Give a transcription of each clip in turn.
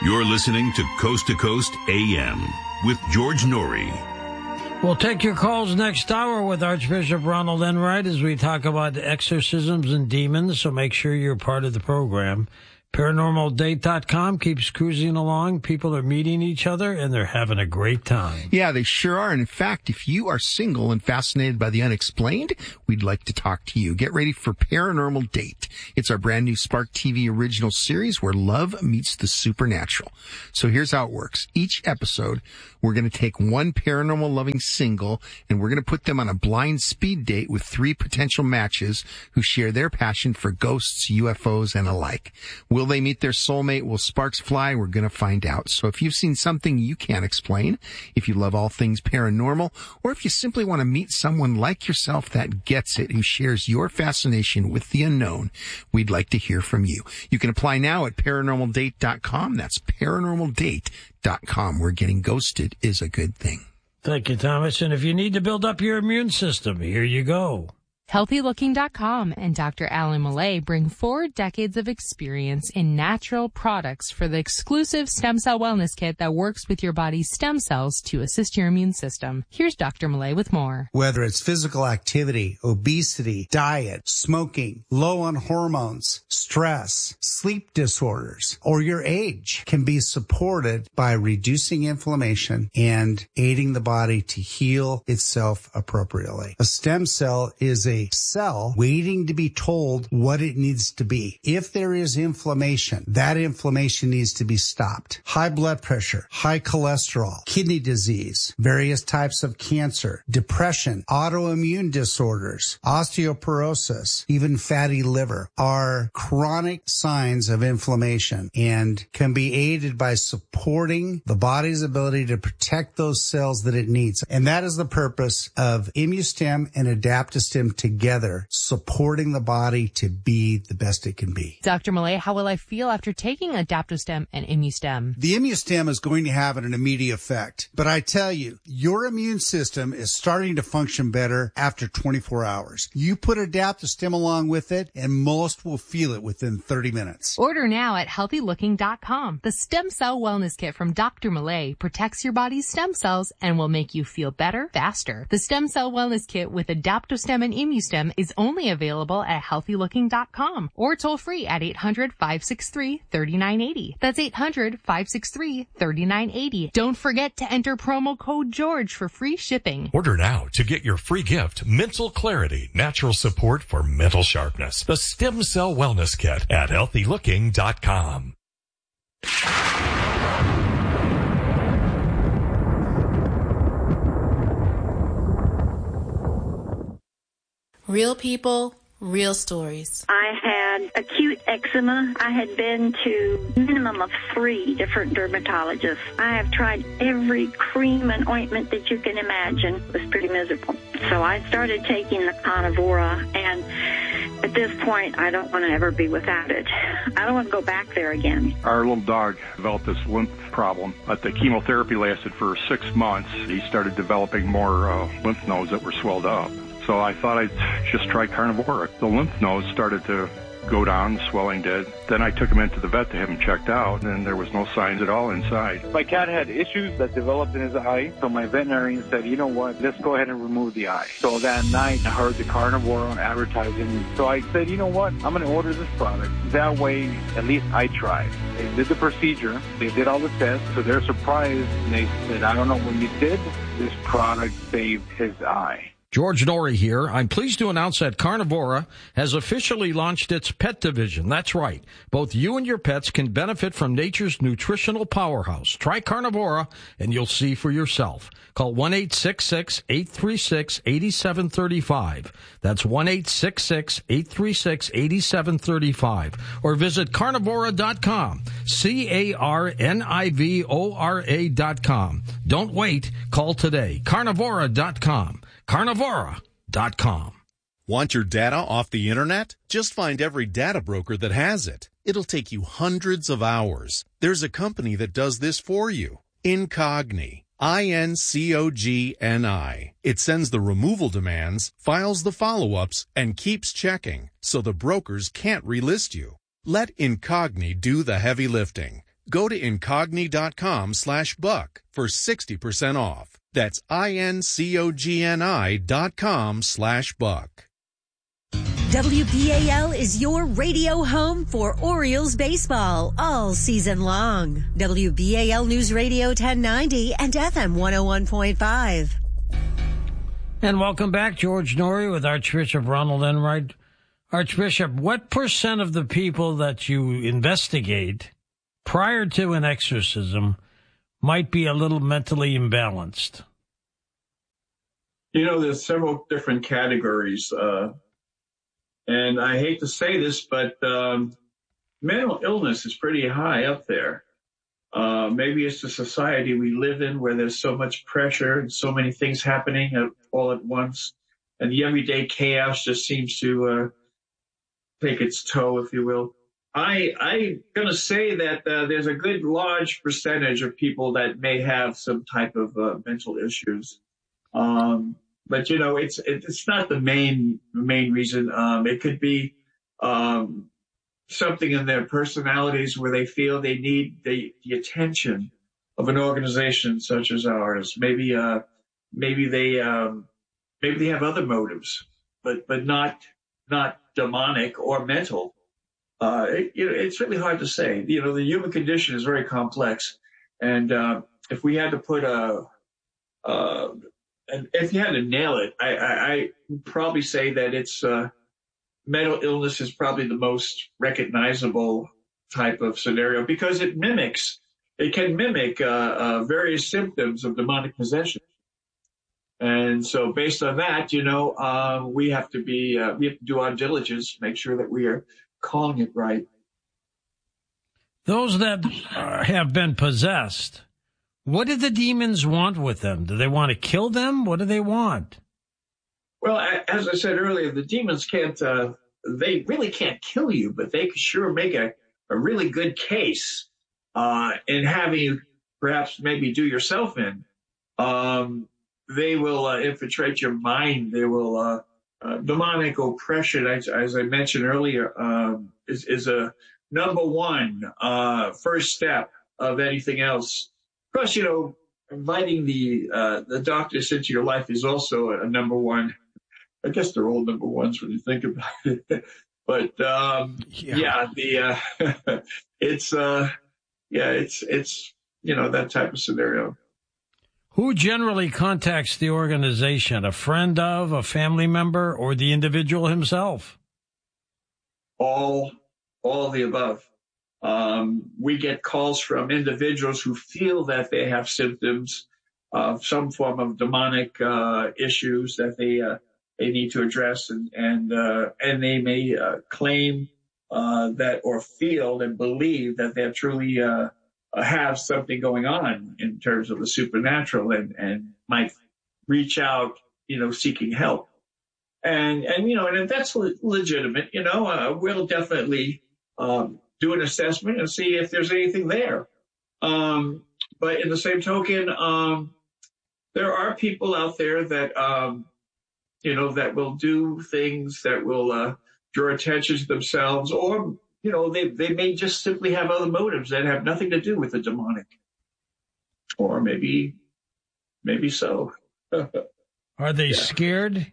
You're listening to Coast AM with George Norrie. We'll take your calls next hour with Archbishop Ronald Enright as we talk about exorcisms and demons, so make sure you're part of the program. ParanormalDate.com keeps cruising along. People are meeting each other, and they're having a great time. Yeah, they sure are. And in fact, if you are single and fascinated by the unexplained, we'd like to talk to you. Get ready for Paranormal Date. It's our brand new Spark TV original series where love meets the supernatural. So here's how it works. Each episode, we're going to take one paranormal loving single, and we're going to put them on a blind speed date with 3 potential matches who share their passion for ghosts, UFOs, and alike. Will they meet their soulmate? Will sparks fly? We're going to find out. So if you've seen something you can't explain, if you love all things paranormal, or if you simply want to meet someone like yourself that gets it, who shares your fascination with the unknown, we'd like to hear from you. You can apply now at ParanormalDate.com. That's ParanormalDate.com, where getting ghosted is a good thing. Thank you, Thomas. And if you need to build up your immune system, here you go. HealthyLooking.com and Dr. Alan Millay bring 4 decades of experience in natural products for the exclusive stem cell wellness kit that works with your body's stem cells to assist your immune system. Here's Dr. Millay with more. Whether it's physical activity, obesity, diet, smoking, low on hormones, stress, sleep disorders, or your age can be supported by reducing inflammation and aiding the body to heal itself appropriately. A stem cell is a cell waiting to be told what it needs to be. If there is inflammation, that inflammation needs to be stopped. High blood pressure, high cholesterol, kidney disease, various types of cancer, depression, autoimmune disorders, osteoporosis, even fatty liver are chronic signs of inflammation and can be aided by supporting the body's ability to protect those cells that it needs. And that is the purpose of ImmuStem and Adaptostem together, supporting the body to be the best it can be. Dr. Millay, how will I feel after taking Adaptostem and ImmuStem? The ImmuStem is going to have an immediate effect, but I tell you, your immune system is starting to function better after 24 hours. You put Adaptostem along with it, and most will feel it within 30 minutes. Order now at HealthyLooking.com. The Stem Cell Wellness Kit from Dr. Millay protects your body's stem cells and will make you feel better, faster. The Stem Cell Wellness Kit with Adaptostem and ImmuStem is only available at HealthyLooking.com or toll free at 800-563-3980. That's 800-563-3980. Don't forget to enter promo code George for free shipping. Order now to get your free gift, Mental Clarity, Natural Support for Mental Sharpness. The Stem Cell Wellness Kit at HealthyLooking.com. Real people, real stories. I had acute eczema. I had been to a minimum of 3 different dermatologists. I have tried every cream and ointment that you can imagine. It was pretty miserable. So I started taking the Carnivora, and at this point, I don't want to ever be without it. I don't want to go back there again. Our little dog developed this lymph problem, but the chemotherapy lasted for 6 months. He started developing more lymph nodes that were swelled up. So I thought I'd just try Carnivora. The lymph nodes started to go down, swelling did. Then I took him into the vet to have him checked out, and there was no signs at all inside. My cat had issues that developed in his eye, so my veterinarian said, you know what, let's go ahead and remove the eye. So that night, I heard the Carnivora advertising, so I said, you know what, I'm going to order this product. That way, at least I tried. They did the procedure, they did all the tests, to their surprise, they said, I don't know what you did, this product saved his eye. George Norrie here. I'm pleased to announce that Carnivora has officially launched its pet division. That's right. Both you and your pets can benefit from nature's nutritional powerhouse. Try Carnivora and you'll see for yourself. Call 1-866-836-8735. That's 1-866-836-8735. Or visit Carnivora.com. Carnivora.com. Don't wait. Call today. Carnivora.com. Carnivora.com. Want your data off the internet? Just find every data broker that has it. It'll take you hundreds of hours. There's a company that does this for you. Incogni. INCOGNI. It sends the removal demands, files the follow-ups, and keeps checking, so the brokers can't relist you. Let Incogni do the heavy lifting. Go to Incogni.com/buck for 60% off. That's INCOGNI.com/buck. WBAL is your radio home for Orioles baseball all season long. WBAL News Radio 1090 and FM 101.5. And welcome back, George Noory with Archbishop Ronald Enright. Archbishop, what percent of the people that you investigate prior to an exorcism might be a little mentally imbalanced? You know, there's several different categories. And I hate to say this, but mental illness is pretty high up there. Maybe it's the society we live in where there's so much pressure and so many things happening all at once. And the everyday chaos just seems to take its toll, if you will. I'm going to say that there's a good large percentage of people that may have some type of mental issues. But you know, it's not the main reason. It could be something in their personalities where they feel they need the attention of an organization such as ours. Maybe they have other motives, but not demonic or mental. It's really hard to say. You know, the human condition is very complex, and if we had to put and if you had to nail it, I would probably say that it's mental illness is probably the most recognizable type of scenario because it can mimic various symptoms of demonic possession. And so based on that, you know, we have to do our diligence, make sure that we are calling it right. Those that have been possessed, what do the demons want with them? Do they want to kill them? What do they want? Well, as I said earlier, the demons they really can't kill you, but they can sure make a really good case in having you perhaps maybe do yourself in. They will infiltrate your mind. They will, demonic oppression, as I mentioned earlier, is a number one first step of anything else. Plus, you know, inviting the doctors into your life is also a number one. I guess they're all number ones when you think about it. But it's you know, that type of scenario. Who generally contacts the organization? A friend of, a family member, or the individual himself? All of the above. We get calls from individuals who feel that they have symptoms of some form of demonic issues that they need to address, and they may claim that or feel and believe that they truly have something going on in terms of the supernatural, and might reach out, you know, seeking help. And you know, and if that's legitimate, you know, we'll definitely do an assessment and see if there's anything there. But in the same token, there are people out there that, you know, that will do things that will draw attention to themselves, or, you know, they may just simply have other motives that have nothing to do with the demonic. Or maybe so. Are they scared?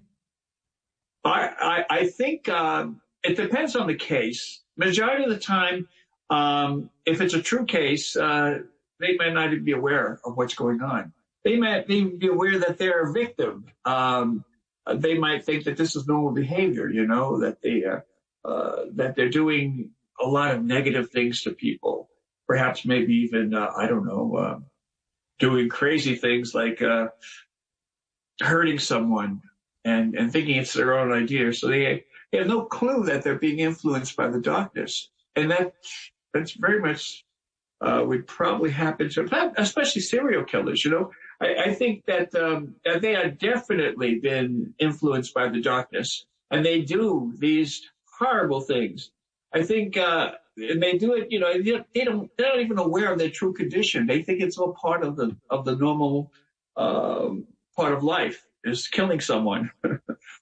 I think it depends on the case. Majority of the time, if it's a true case, they might not even be aware of what's going on. They might even be aware that they're a victim. They might think that this is normal behavior, you know, that they're doing a lot of negative things to people. Perhaps maybe even, doing crazy things like hurting someone and thinking it's their own idea. So they have no clue that they're being influenced by the darkness. And that's very much would probably happen to, especially serial killers, you know. I think that they are definitely been influenced by the darkness, and they do these horrible things. I think, and they do it, you know, they're not even aware of their true condition. They think it's all part of the normal part of life, is killing someone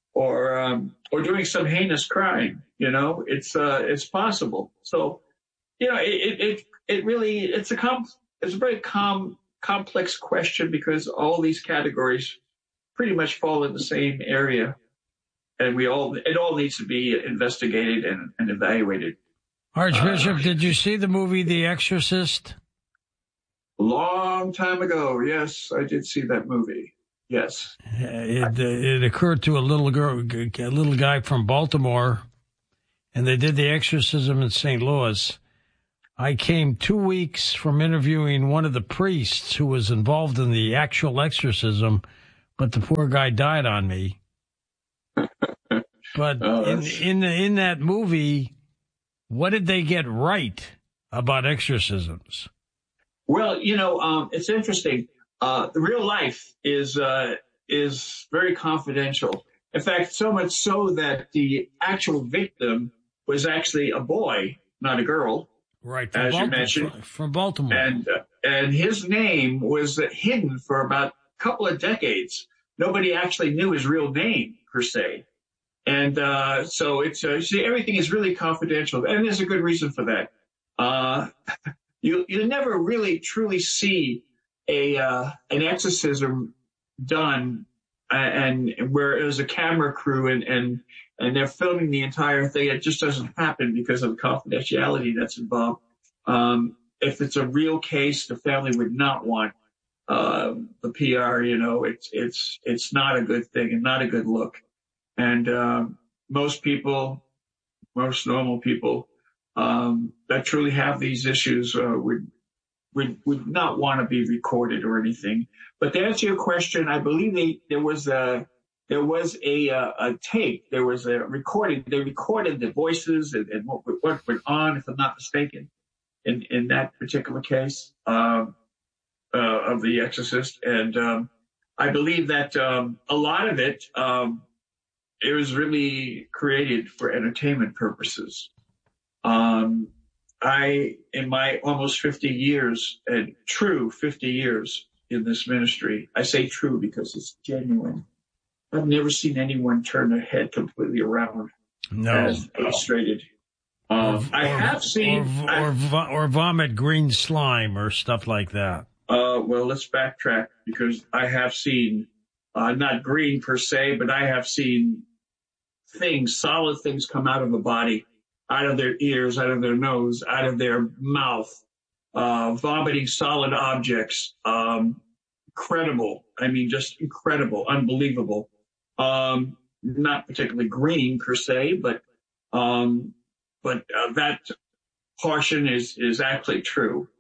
or doing some heinous crime. You know, it's possible. So it really, it's a very complex question because all these categories pretty much fall in the same area, and it all needs to be investigated and evaluated. Archbishop, did you see the movie The Exorcist? Long time ago, yes, I did see that movie. Yes, it occurred to a little guy from Baltimore, and they did the exorcism in St. Louis. I came 2 weeks from interviewing one of the priests who was involved in the actual exorcism, but the poor guy died on me. But in that movie, what did they get right about exorcisms? Well, it's interesting. The real life is very confidential. In fact, so much so that the actual victim was actually a boy, not a girl. Right, as you mentioned, from Baltimore, and his name was hidden for about a couple of decades. Nobody actually knew his real name per se, and so it's everything is really confidential, and there's a good reason for that. You never really truly see an exorcism done, and where there's a camera crew and they're filming the entire thing. It just doesn't happen because of the confidentiality that's involved. If it's a real case, the family would not want the PR. It's not a good thing and not a good look. And most normal people that truly have these issues would not want to be recorded or anything. But to answer your question, I believe there was a tape. There was a recording. They recorded the voices and what went on, if I'm not mistaken, in that particular case of The Exorcist. And I believe that a lot of it was really created for entertainment purposes. In my almost 50 years, and true 50 years in this ministry, I say true because it's genuine. I've never seen anyone turn their head completely around, as illustrated. I have seen or vomit green slime or stuff like that. Well, let's backtrack because I have seen not green per se, but I have seen solid things come out of a body, out of their ears, out of their nose, out of their mouth, vomiting solid objects. Incredible. I mean, just incredible, unbelievable. Not particularly green per se, but that portion is actually true.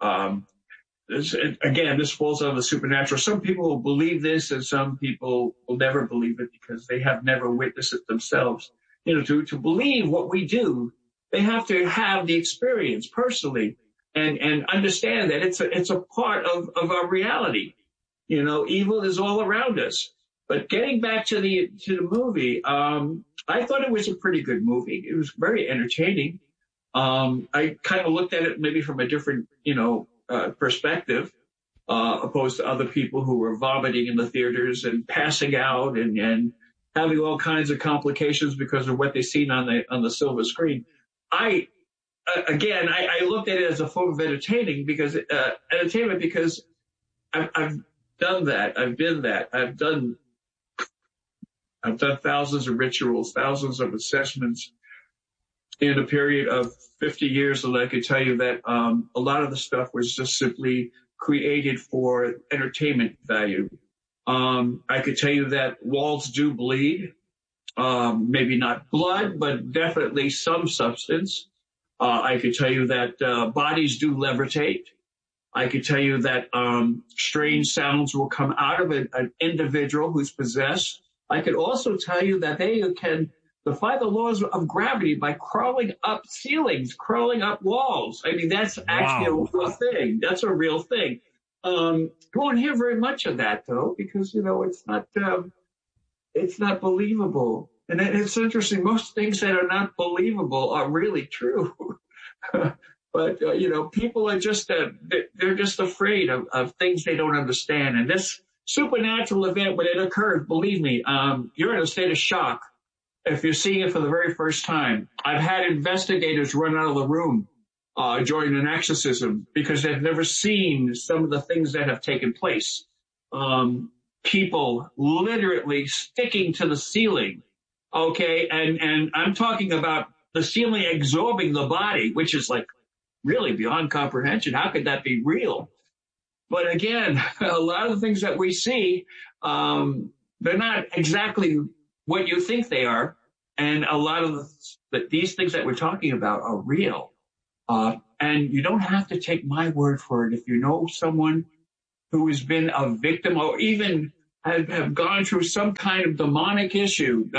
This falls on the supernatural. Some people will believe this and some people will never believe it because they have never witnessed it themselves. To believe what we do, they have to have the experience personally and understand that it's a part of our reality. Evil is all around us. But getting back to the movie, I thought it was a pretty good movie. It was very entertaining. I kind of looked at it maybe from a different, perspective, opposed to other people who were vomiting in the theaters and passing out and having all kinds of complications because of what they've seen on the silver screen. I looked at it as a form of entertainment because I've done that. I've been that. I've done thousands of rituals, thousands of assessments in a period of 50 years. And I could tell you that a lot of the stuff was just simply created for entertainment value. I could tell you that walls do bleed, maybe not blood, but definitely some substance. I could tell you that bodies do levitate. I could tell you that strange sounds will come out of an individual who's possessed. I could also tell you that they can defy the laws of gravity by crawling up ceilings, crawling up walls. I mean, that's actually a real thing. That's a real thing. You won't hear very much of that, though, because, it's not believable. And it's interesting. Most things that are not believable are really true. But, people are just, they're just afraid of things they don't understand. And this supernatural event, when it occurred, believe me, you're in a state of shock if you're seeing it for the very first time. I've had investigators run out of the room during an exorcism because they've never seen some of the things that have taken place. People literally sticking to the ceiling, okay? And I'm talking about the ceiling absorbing the body, which is like really beyond comprehension. How could that be real? But again, a lot of the things that we see, they're not exactly what you think they are. And a lot of these things that we're talking about are real. And you don't have to take my word for it. If you know someone who has been a victim or even have gone through some kind of demonic issue,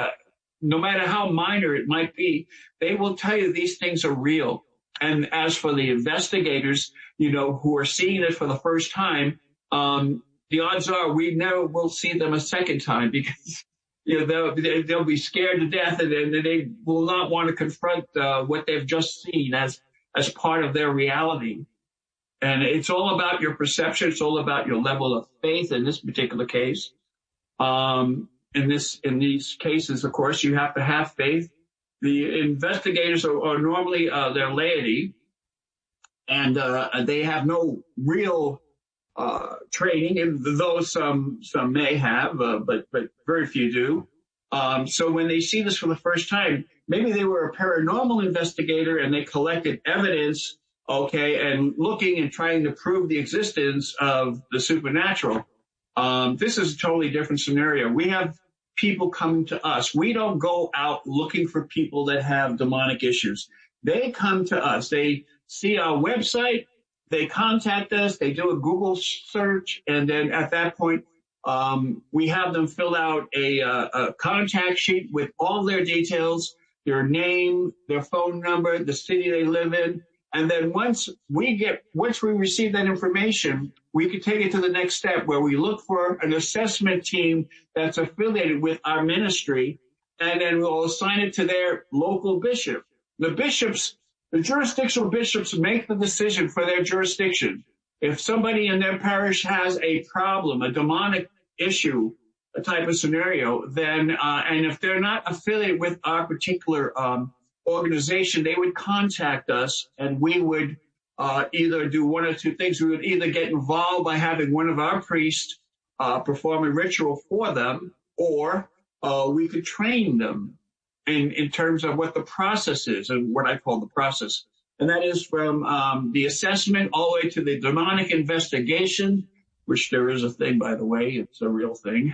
no matter how minor it might be, they will tell you these things are real. And as for the investigators, who are seeing it for the first time, the odds are we never will see them a second time because they'll be scared to death and they will not want to confront what they've just seen as part of their reality. And it's all about your perception. It's all about your level of faith in this particular case. In these cases, of course, you have to have faith. The investigators are normally they're laity, and they have no real training, and though some may have, but very few do. So when they see this for the first time, maybe they were a paranormal investigator and they collected evidence, okay, and looking and trying to prove the existence of the supernatural. This is a totally different scenario. We have people coming to us. We don't go out looking for people that have demonic issues. They come to us. They see our website. They contact us. They do a Google search. And then at that point, we have them fill out a contact sheet with all their details, their name, their phone number, the city they live in. And then once we receive that information, we can take it to the next step where we look for an assessment team that's affiliated with our ministry, and then we'll assign it to their local bishop. The jurisdictional bishops make the decision for their jurisdiction. If somebody in their parish has a problem, a demonic issue, a type of scenario, then, and if they're not affiliated with our particular organization, they would contact us, and we would either do one or two things. We would either get involved by having one of our priests perform a ritual for them, or we could train them in terms of what the process is and what I call the process. And that is from the assessment all the way to the demonic investigation, which there is a thing, by the way. It's a real thing.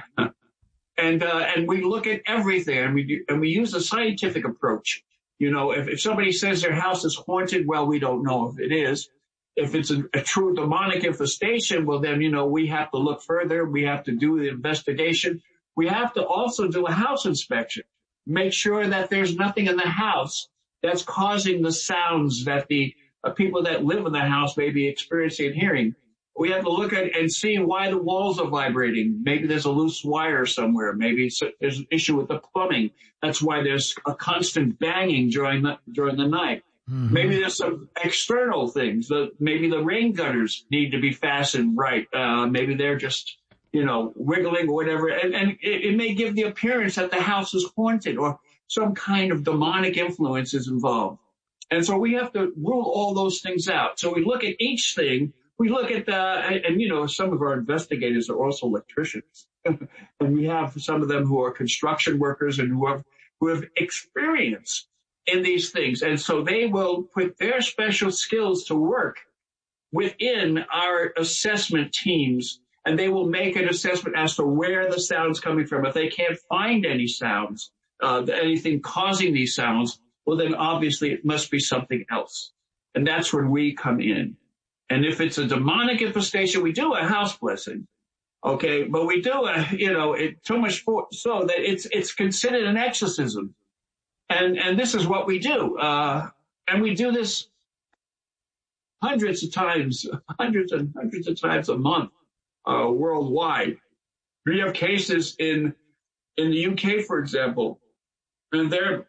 And we look at everything, and we use a scientific approach. If somebody says their house is haunted, well, we don't know if it is. If it's a true demonic infestation, well, then, we have to look further. We have to do the investigation. We have to also do a house inspection, make sure that there's nothing in the house that's causing the sounds that the people that live in the house may be experiencing and hearing. We have to look at and see why the walls are vibrating. Maybe there's a loose wire somewhere. Maybe there's an issue with the plumbing. That's why there's a constant banging during the night. Mm-hmm. Maybe there's some external things. Maybe the rain gutters need to be fastened right. Maybe they're just, wiggling or whatever. And it may give the appearance that the house is haunted or some kind of demonic influence is involved. And so we have to rule all those things out. So we look at each thing. We look at some of our investigators are also electricians, and we have some of them who are construction workers and who have experience in these things. And so they will put their special skills to work within our assessment teams, and they will make an assessment as to where the sound's coming from. If they can't find any sounds, anything causing these sounds, well, then obviously it must be something else. And that's when we come in. And if it's a demonic infestation, we do a house blessing, okay? But we do so much so that it's considered an exorcism, and this is what we do, and we do this hundreds and hundreds of times a month, worldwide. We have cases in the UK, for example, and they're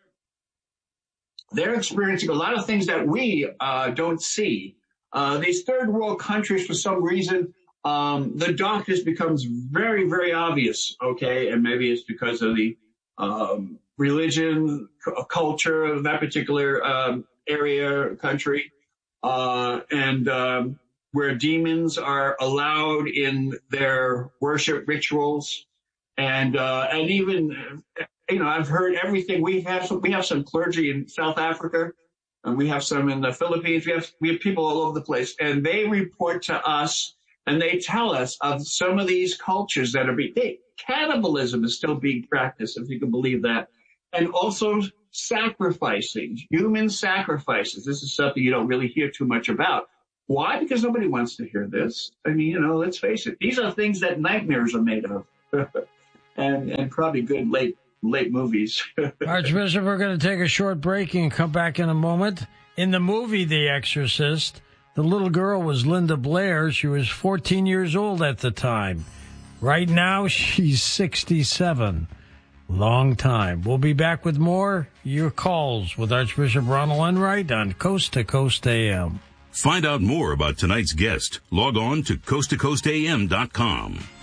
experiencing a lot of things that we don't see. These third world countries, for some reason, the darkness becomes very, very obvious, okay? And maybe it's because of the religion, culture of that particular area, country. and where demons are allowed in their worship rituals, and even, I've heard everything. We have some clergy in South Africa, and we have some in the Philippines. We have people all over the place, and they report to us and they tell us of some of these cultures that are cannibalism is still being practiced, if you can believe that, and also sacrificing, human sacrifices. This is something you don't really hear too much about. Why? Because nobody wants to hear this. I mean, let's face it. These are things that nightmares are made of, and probably good late movies. Archbishop, we're going to take a short break and come back in a moment. In the movie The Exorcist, the little girl was Linda Blair. She was 14 years old at the time. Right now, she's 67. Long time. We'll be back with more your calls with Archbishop Ronald Enright on Coast to Coast AM. Find out more about tonight's guest. Log on to coasttocoastam.com.